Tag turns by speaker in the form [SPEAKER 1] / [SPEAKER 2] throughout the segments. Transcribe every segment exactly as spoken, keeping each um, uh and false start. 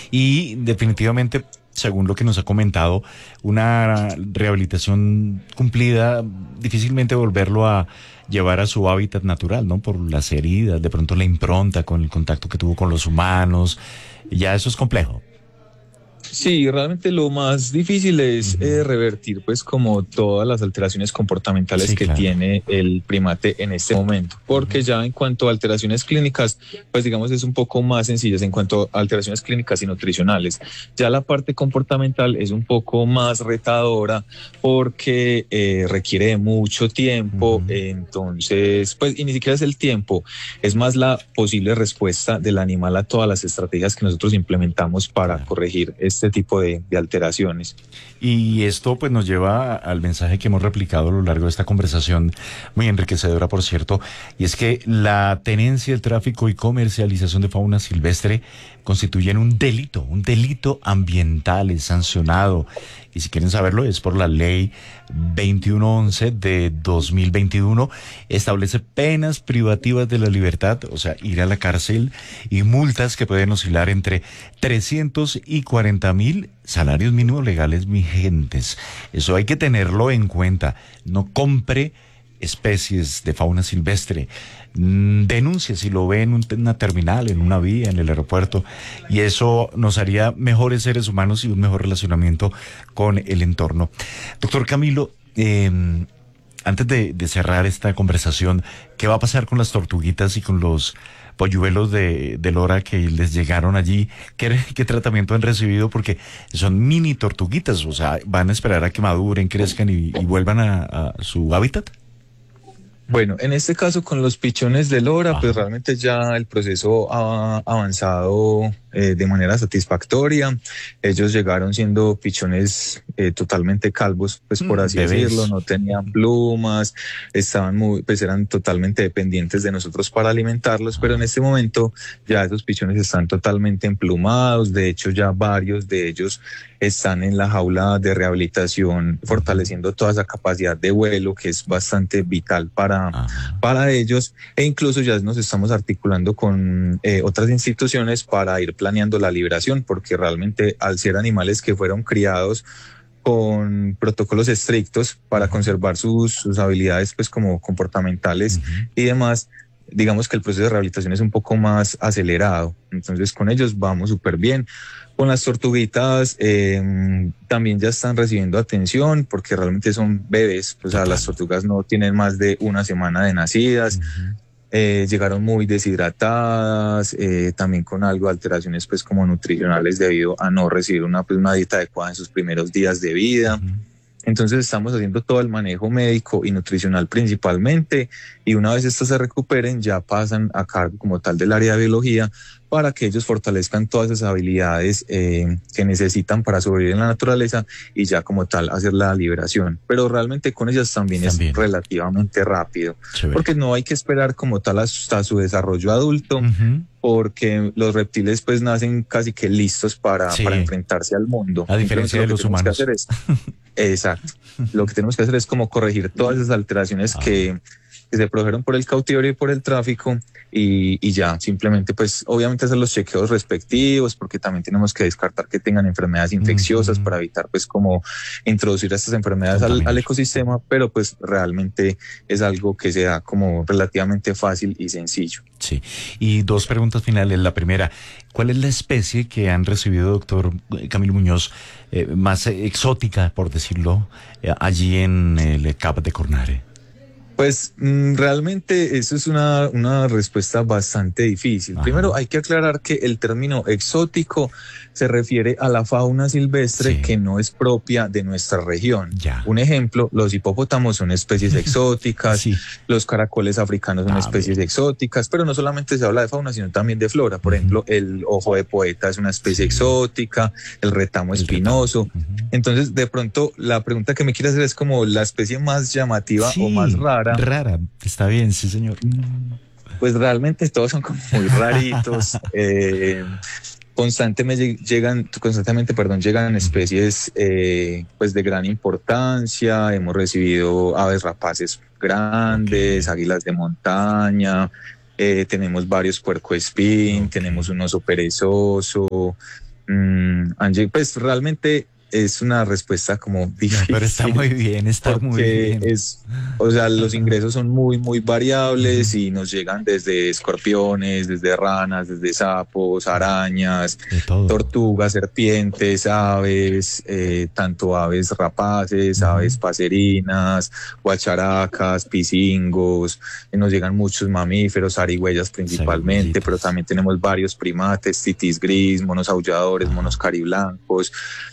[SPEAKER 1] Y definitivamente, según lo que nos ha comentado, una rehabilitación cumplida, difícilmente volverlo a llevar a su hábitat natural, ¿no? Por las heridas, de pronto la impronta con el contacto que tuvo con los humanos, ya eso es complejo.
[SPEAKER 2] Sí, realmente lo más difícil es
[SPEAKER 1] Ujú.
[SPEAKER 2] eh, revertir pues como todas las alteraciones comportamentales
[SPEAKER 1] Sí,
[SPEAKER 2] que
[SPEAKER 1] claro.
[SPEAKER 2] tiene el primate en este momento, porque
[SPEAKER 1] Ujú.
[SPEAKER 2] ya en cuanto a alteraciones clínicas, pues digamos es un poco más sencillas en cuanto a alteraciones clínicas y nutricionales. Ya la parte comportamental es un poco más retadora porque eh, requiere de mucho tiempo,
[SPEAKER 1] Ujú.
[SPEAKER 2] eh, entonces pues y ni siquiera es el tiempo, es más la posible respuesta del animal a todas las estrategias que nosotros implementamos para
[SPEAKER 1] Claro.
[SPEAKER 2] corregir este tipo de, de alteraciones.
[SPEAKER 1] Y esto pues nos lleva al mensaje que hemos replicado a lo largo de esta conversación, muy enriquecedora por cierto, y es que la tenencia, el tráfico y comercialización de fauna silvestre constituyen un delito, un delito ambiental, es sancionado. Y si quieren saberlo, es por la ley veintiuno once de dos mil veintiuno, establece penas privativas de la libertad, o sea, ir a la cárcel, y multas que pueden oscilar entre trescientos y cuarenta mil salarios mínimos legales vigentes. Eso hay que tenerlo en cuenta. No compre especies de fauna silvestre. Mm, Denuncie si lo ve en un- una terminal, en una vía, en el aeropuerto, y eso nos haría mejores seres humanos y un mejor relacionamiento con el entorno. Doctor Camilo, eh, antes de, de cerrar esta conversación, ¿qué va a pasar con las tortuguitas y con los polluelos de, de Lora que les llegaron allí? ¿Qué, qué tratamiento han recibido? Porque son mini tortuguitas, o sea, van a esperar a que maduren, crezcan y, y vuelvan a, a su hábitat.
[SPEAKER 2] Bueno, en este caso con los pichones de Lora, pues
[SPEAKER 1] Ajá.
[SPEAKER 2] realmente ya el proceso ha avanzado eh, de manera satisfactoria. Ellos llegaron siendo pichones eh, totalmente calvos, pues por
[SPEAKER 1] Mm,
[SPEAKER 2] así decirlo,
[SPEAKER 1] bebés.
[SPEAKER 2] no tenían plumas, estaban muy, pues eran totalmente dependientes de nosotros para alimentarlos, pero en
[SPEAKER 1] Ajá.
[SPEAKER 2] este momento ya esos pichones están totalmente emplumados. De hecho, ya varios de ellos están en la jaula de rehabilitación,
[SPEAKER 1] Ujú.
[SPEAKER 2] fortaleciendo toda esa capacidad de vuelo que es bastante vital para,
[SPEAKER 1] Ajá.
[SPEAKER 2] para ellos. E incluso ya nos estamos articulando con eh, otras instituciones para ir planeando la liberación, porque realmente al ser animales que fueron criados con protocolos estrictos para
[SPEAKER 1] Ujú.
[SPEAKER 2] conservar sus, sus habilidades pues como comportamentales
[SPEAKER 1] Ujú.
[SPEAKER 2] y demás, digamos que el proceso de rehabilitación es un poco más acelerado. Entonces con ellos vamos súper bien. Con las tortuguitas eh, también ya están recibiendo atención porque realmente son bebés, o sea, las
[SPEAKER 1] Total.
[SPEAKER 2] tortugas no tienen más de una semana de nacidas,
[SPEAKER 1] Ujú.
[SPEAKER 2] eh, llegaron muy deshidratadas, eh, también con algo de alteraciones pues como nutricionales debido a no recibir una, pues, una dieta adecuada en sus primeros días de vida.
[SPEAKER 1] Ujú.
[SPEAKER 2] Entonces estamos haciendo todo el manejo médico y nutricional principalmente, y una vez estos se recuperen ya pasan a cargo como tal del área de biología para que ellos fortalezcan todas esas habilidades eh, que necesitan para sobrevivir en la naturaleza y ya como tal hacer la liberación. Pero realmente con ellas también es
[SPEAKER 1] También.
[SPEAKER 2] relativamente rápido,
[SPEAKER 1] Chévere.
[SPEAKER 2] porque no hay que esperar como tal hasta su desarrollo adulto,
[SPEAKER 1] Ujú.
[SPEAKER 2] porque los reptiles pues nacen casi que listos para, para
[SPEAKER 1] Sí,
[SPEAKER 2] enfrentarse al mundo.
[SPEAKER 1] a
[SPEAKER 2] Simplemente
[SPEAKER 1] diferencia
[SPEAKER 2] lo
[SPEAKER 1] de
[SPEAKER 2] que
[SPEAKER 1] los
[SPEAKER 2] tenemos que
[SPEAKER 1] humanos.
[SPEAKER 2] hacer es exacto. Lo que tenemos que hacer es como corregir todas esas alteraciones
[SPEAKER 1] Ajá.
[SPEAKER 2] que, que se produjeron por el cautiverio y por el tráfico y, y ya, simplemente pues obviamente hacer los chequeos respectivos porque también tenemos que descartar que tengan enfermedades infecciosas
[SPEAKER 1] Ujú.
[SPEAKER 2] para evitar pues como introducir estas enfermedades al, al
[SPEAKER 1] Contaminar.
[SPEAKER 2] ecosistema, pero pues realmente es algo que se da como relativamente fácil y sencillo.
[SPEAKER 1] Sí. Y dos preguntas finales. La primera, ¿cuál es la especie que han recibido, doctor Camilo Muñoz, eh, más eh, exótica, por decirlo, eh, allí en el Cap de Cornare?
[SPEAKER 2] Pues mm, realmente eso es una, una respuesta bastante difícil. Primero
[SPEAKER 1] Ajá.
[SPEAKER 2] hay que aclarar que el término exótico se refiere a la fauna silvestre
[SPEAKER 1] Sí,
[SPEAKER 2] que no es propia de nuestra región.
[SPEAKER 1] ya.
[SPEAKER 2] Un ejemplo, los hipopótamos son especies exóticas,
[SPEAKER 1] Sí,
[SPEAKER 2] los caracoles africanos son especies
[SPEAKER 1] también.
[SPEAKER 2] exóticas, pero no solamente se habla de fauna, sino también de flora. Por
[SPEAKER 1] Ujú.
[SPEAKER 2] ejemplo, el ojo de poeta es una especie
[SPEAKER 1] Sí,
[SPEAKER 2] exótica, el retamo
[SPEAKER 1] el retamo.
[SPEAKER 2] espinoso.
[SPEAKER 1] Ujú.
[SPEAKER 2] Entonces, de pronto, la pregunta que me quiere hacer es como la especie más llamativa o más
[SPEAKER 1] Sí,
[SPEAKER 2] rara.
[SPEAKER 1] rara. Está bien, sí, señor.
[SPEAKER 2] Mm, Pues realmente todos son como muy raritos. Eh, constantemente llegan, constantemente, perdón, llegan
[SPEAKER 1] Ujú.
[SPEAKER 2] especies eh, pues de gran importancia. Hemos recibido aves rapaces
[SPEAKER 1] Ok,
[SPEAKER 2] grandes, águilas de montaña. Eh, tenemos varios puercoespín,
[SPEAKER 1] ok.
[SPEAKER 2] tenemos un oso perezoso. mm, Angie, pues realmente es una respuesta como difícil.
[SPEAKER 1] Pero está muy bien, está muy bien.
[SPEAKER 2] Es, o sea, los ingresos son muy, muy variables
[SPEAKER 1] Ujú.
[SPEAKER 2] y nos llegan desde escorpiones, desde ranas, desde sapos, arañas,
[SPEAKER 1] De todo.
[SPEAKER 2] tortugas, serpientes, aves, eh, tanto aves rapaces,
[SPEAKER 1] Ujú.
[SPEAKER 2] aves paserinas, guacharacas, pisingos, y nos llegan muchos mamíferos, zarigüeyas principalmente, pero
[SPEAKER 1] Zarigüeyitas.
[SPEAKER 2] también tenemos varios primates, titis gris, monos aulladores, monos
[SPEAKER 1] Ajá.
[SPEAKER 2] cariblancos,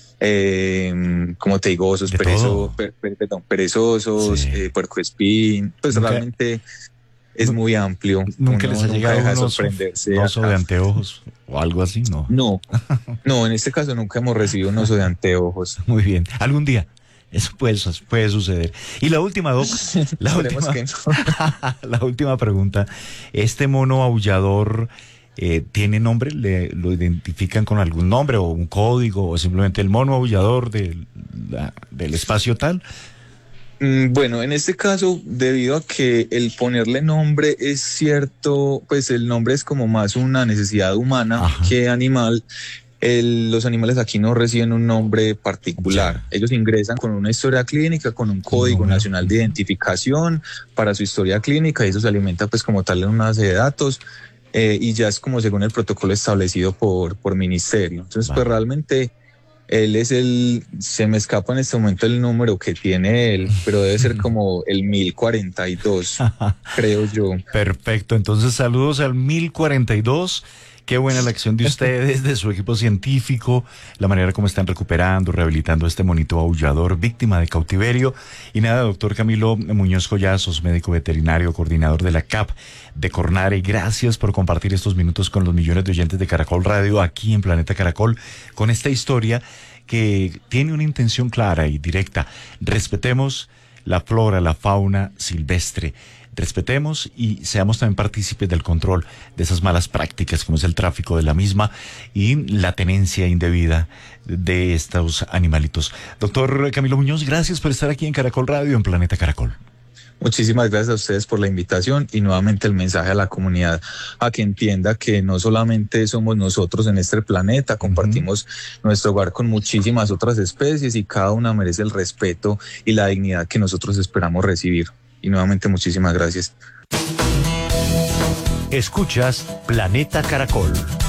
[SPEAKER 2] eh, como te digo, osos
[SPEAKER 1] De
[SPEAKER 2] perezo,
[SPEAKER 1] todo.
[SPEAKER 2] per- per- perdón, perezosos,
[SPEAKER 1] Sí.
[SPEAKER 2] eh, puercoespín, pues
[SPEAKER 1] Nunca,
[SPEAKER 2] realmente es
[SPEAKER 1] nu-
[SPEAKER 2] muy amplio,
[SPEAKER 1] nunca les
[SPEAKER 2] uno
[SPEAKER 1] ha
[SPEAKER 2] nunca
[SPEAKER 1] llegado
[SPEAKER 2] deja de
[SPEAKER 1] un oso, un
[SPEAKER 2] sorprenderse
[SPEAKER 1] oso de
[SPEAKER 2] acá.
[SPEAKER 1] anteojos o algo así, ¿no?
[SPEAKER 2] No, no, en este caso nunca hemos recibido un oso de anteojos.
[SPEAKER 1] Muy bien. Algún día. Eso puede, su- puede suceder. Y la última, Doc, la
[SPEAKER 2] Esperemos
[SPEAKER 1] última,
[SPEAKER 2] que no.
[SPEAKER 1] la última pregunta. ¿Este mono aullador eh, tiene nombre? ¿Le, ¿Lo identifican con algún nombre o un código o simplemente el mono aullador del, la- del espacio tal?
[SPEAKER 2] Mm, Bueno, en este caso, debido a que el ponerle nombre es cierto, pues el nombre es como más una necesidad humana
[SPEAKER 1] Ajá.
[SPEAKER 2] que animal. El- los animales aquí no reciben un nombre particular.
[SPEAKER 1] Ya.
[SPEAKER 2] Ellos ingresan con una historia clínica, con un
[SPEAKER 1] Un
[SPEAKER 2] código
[SPEAKER 1] número.
[SPEAKER 2] nacional de
[SPEAKER 1] Ujú.
[SPEAKER 2] identificación para su historia clínica y eso se alimenta pues como tal en una base de datos eh, y ya es como según el protocolo establecido por, por ministerio. Entonces pues
[SPEAKER 1] Vale.
[SPEAKER 2] realmente él es el, se me escapa en este momento el número que tiene él, pero debe ser como el mil cuarenta y dos, creo yo.
[SPEAKER 1] Perfecto, entonces saludos al mil cuarenta y dos. Qué buena la acción de ustedes, de su equipo científico, la manera como están recuperando, rehabilitando a este monito aullador, víctima de cautiverio. Y nada, doctor Camilo Muñoz Collazos, médico veterinario, coordinador de la C A P de Cornare, gracias por compartir estos minutos con los millones de oyentes de Caracol Radio aquí en Planeta Caracol, con esta historia que tiene una intención clara y directa. Respetemos la flora, la fauna silvestre. Respetemos y seamos también partícipes del control de esas malas prácticas como es el tráfico de la misma y la tenencia indebida de estos animalitos. Doctor Camilo Muñoz, gracias por estar aquí en Caracol Radio, en Planeta Caracol.
[SPEAKER 2] Muchísimas gracias a ustedes por la invitación y nuevamente el mensaje a la comunidad a que entienda que no solamente somos nosotros en este planeta, compartimos uh-huh. nuestro hogar con muchísimas otras especies y cada una merece el respeto y la dignidad que nosotros esperamos recibir. Y nuevamente muchísimas gracias.
[SPEAKER 3] Escuchas Planeta Caracol.